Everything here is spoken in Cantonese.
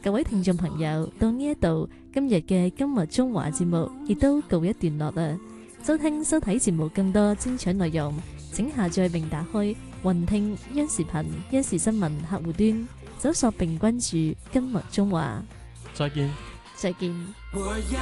各位聽眾朋友，到呢一度，今日嘅今日中華節目亦都告一段落啦。收聽收睇節目更多精彩內容，請下載並打開雲聽央視頻央視新聞客戶端，搜索並關注今日中華。 再見。 再見。